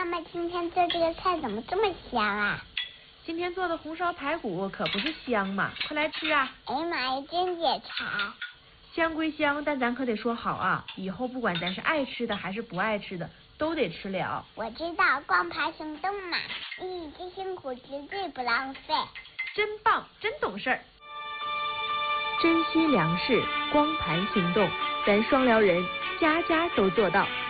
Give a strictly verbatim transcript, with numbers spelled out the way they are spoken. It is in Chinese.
妈妈今天做这个菜怎么这么香啊？ 今天做的红烧排骨可不是香嘛，快来吃啊！ 哎呀妈呀，真解馋！ 香归香，但咱可得说好啊，以后不管咱是爱吃的还是不爱吃的，都得吃了。 我知道，光盘行动嘛，一直辛苦绝对不浪费。 真棒，真懂事儿。珍惜粮食，光盘行动，咱双辽人家家都做到。